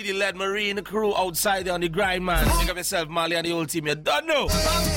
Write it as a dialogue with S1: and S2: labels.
S1: City led Marine crew outside there on the grind, man. Think of yourself, Marley and the whole team. You don't know.